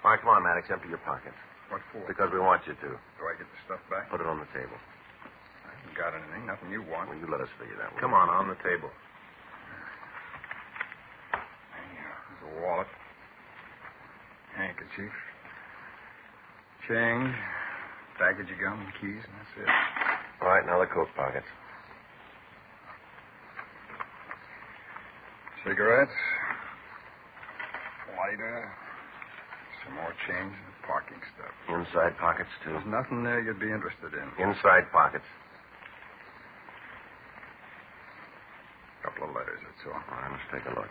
All right, come on, Maddox. Empty your pockets. What for? Because we want you to. Do I get the stuff back? Put it on the table. I haven't got anything. Nothing you want. Well, you let us figure that. Come on the table. There's a wallet. Handkerchief. Change. Package of gum and keys, and that's it. All right, now the coat pockets. Cigarettes. Lighter. Some more change and parking stuff. Inside pockets, too. There's nothing there you'd be interested in. Inside pockets. A couple of letters, that's all. All right, let's take a look.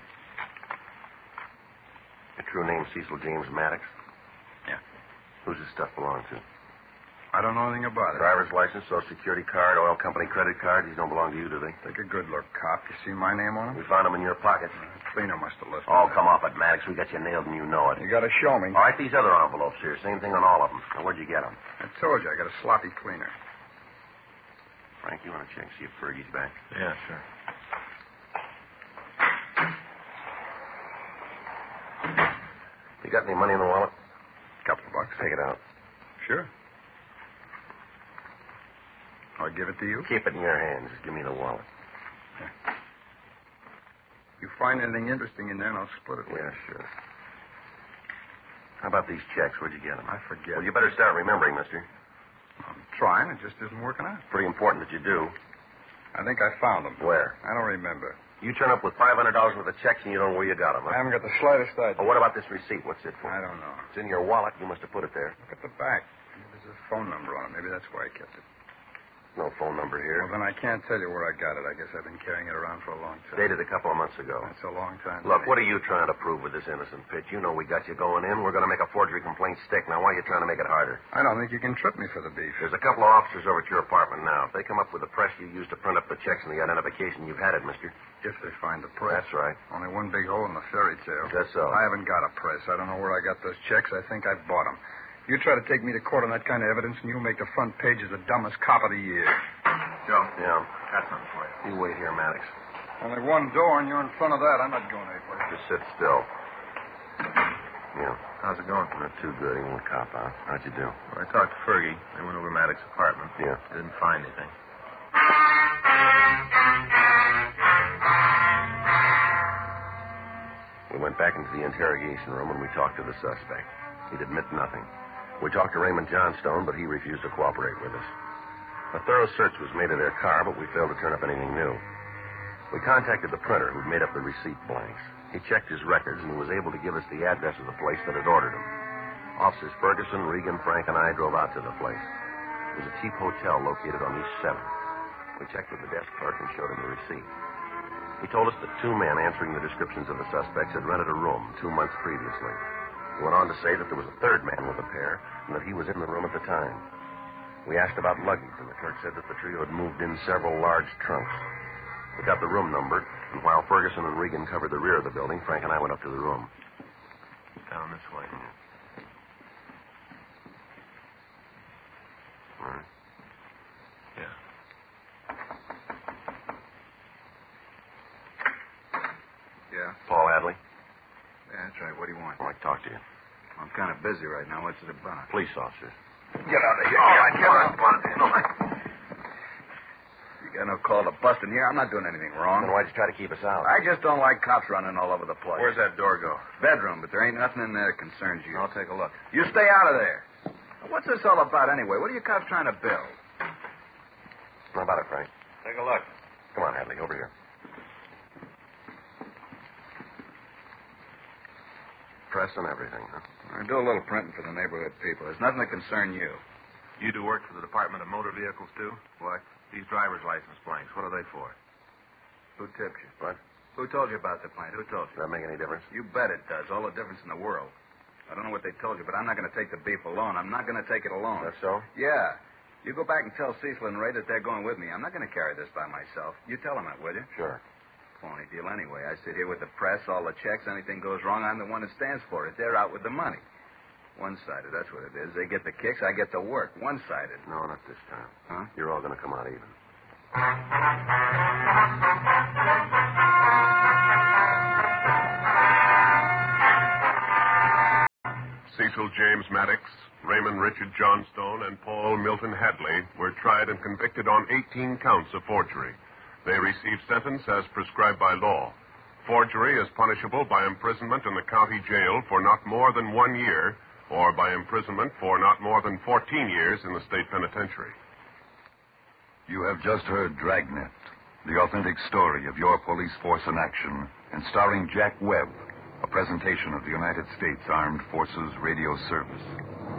Your true name, Cecil James Maddox? Yeah. Who's this stuff belong to? I don't know anything about it. Driver's license, social security card, oil company credit card. These don't belong to you, do they? Take a good look, cop. You see my name on them? We found them in your pockets. Cleaner must have left Oh, them. come off it, Maddox. We got you nailed and you know it. You got to show me. All right, these other envelopes here. Same thing on all of them. Now, where'd you get them? I told you, I got a sloppy cleaner. Frank, you want to check, see if Fergie's back? Yeah, sure. You got any money in the wallet? Couple of bucks. Take it out. Sure. I'll give it to you. Keep it in your hands. Just give me the wallet. You find anything interesting in there, and I'll split it with Yeah, you. sure. How about these checks? Where'd you get them? I forget. Well, you better start remembering, mister. I'm trying. It just isn't working out. Pretty important that you do. I think I found them. Where? I don't remember. You turn up with $500 worth of checks and you don't know where you got them, I huh? haven't got the slightest idea. Oh, what about this receipt? What's it for? I don't know. It's in your wallet. You must have put it there. Look at the back. There's a phone number on it. Maybe that's why I kept it. No phone number here. Well, then I can't tell you where I got it. I guess I've been carrying it around for a long time. Dated a couple of months ago. That's a long time. Look, what are you trying to prove with this innocent pitch? You know we got you going in. We're going to make a forgery complaint stick. Now, why are you trying to make it harder? I don't think you can trip me for the beef. There's a couple of officers over at your apartment now. If they come up with the press you used to print up the checks and the identification, you've had it, mister. If they find the press. That's right. Only one big hole in the fairy tale. That's so. I haven't got a press. I don't know where I got those checks. I think I bought them. You try to take me to court on that kind of evidence, and you'll make the front page as the dumbest cop of the year. Joe. Yeah. Got something for you. You wait here, Maddox. Only one door, and you're in front of that. I'm not going anyplace. Just sit still. Yeah. How's it going? Not too good. He won't cop out. How'd you do? Well, I talked to Fergie. They went over Maddox's apartment. Yeah. Didn't find anything. We went back into the interrogation room and we talked to the suspect. He'd admit nothing. We talked to Raymond Johnstone, but he refused to cooperate with us. A thorough search was made of their car, but we failed to turn up anything new. We contacted the printer who'd made up the receipt blanks. He checked his records, and he was able to give us the address of the place that had ordered him. Officers Ferguson, Regan, Frank, and I drove out to the place. It was a cheap hotel located on East 7th. We checked with the desk clerk and showed him the receipt. He told us that two men answering the descriptions of the suspects had rented a room 2 months previously. He went on to say that there was a third man with the pair and that he was in the room at the time. We asked about luggage, and the clerk said that the trio had moved in several large trunks. We got the room numbered, and while Ferguson and Regan covered the rear of the building, Frank and I went up to the room. Down this way. All right. Yeah. Yeah? Paul Hadley, Yeah, that's right. What do you want? I'd like to talk to you. I'm kind of busy right now. What's it about? Police officers. Get out of here. You got no call to bust in here. I'm not doing anything wrong. Then why'd you try to keep us out? I just don't like cops running all over the place. Where's that door go? Bedroom, but there ain't nothing in there that concerns you. I'll take a look. You stay out of there. What's this all about anyway? What are you cops trying to build? How about it, Frank? Take a look. Come on, Hadley, over here. Press and everything, huh? I do a little printing for the neighborhood people. There's nothing that concern you. You do work for the Department of Motor Vehicles, too? What? These driver's license blanks, what are they for? Who tipped you? What? Who told you about the plant? Who told Does you? that make any difference? You bet it does. All the difference in the world. I don't know what they told you, but I'm not going to take the beef alone. I'm not going to take it alone. That's so? Yeah. You go back and tell Cecil and Ray that they're going with me. I'm not going to carry this by myself. You tell them that, will you? Sure. Phony deal anyway. I sit here with the press, all the checks. Anything goes wrong, I'm the one that stands for it. They're out with the money. One-sided, that's what it is. They get the kicks, I get the work. One-sided. No, not this time. Huh? You're all going to come out even. Cecil James Maddox, Raymond Richard Johnstone, and Paul Milton Hadley were tried and convicted on 18 counts of forgery. They received sentence as prescribed by law. Forgery is punishable by imprisonment in the county jail for not more than 1 year, or by imprisonment for not more than 14 years in the state penitentiary. You have just heard Dragnet, the authentic story of your police force in action, and starring Jack Webb, a presentation of the United States Armed Forces Radio Service.